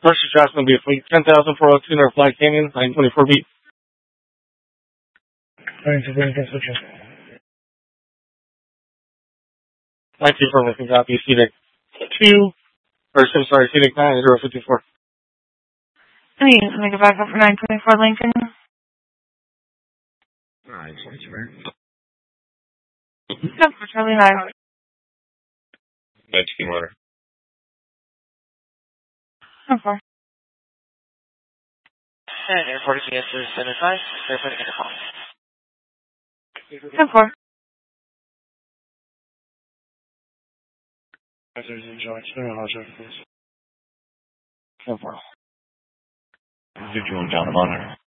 First adjustment will be fleet 10,402 near Flag Canyon, 924 beat. Switching. 19 for missing copy, CDIC 2, CDIC 9054. Please make it back up for 924 Lincoln. Alright, switch. Up for Charlie High. That's key motor. 10-4. And Airport CS 75, airport intercom. 10-4. There's a George. I'll check this. 10-4. Visual John Bonner.